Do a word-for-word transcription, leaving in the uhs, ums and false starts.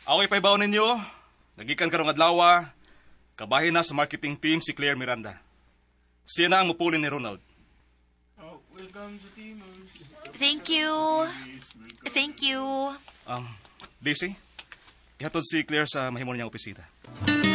Away pa ibaw ninyo, nagikan karong adlaw, kabahin na sa marketing team si Claire Miranda. Siya na ang mupulin ni Ronald. Oh, welcome sa Timos. Thank you. Thank you. Um, Daisy, ihatod si Claire sa mahimo niyang opisina.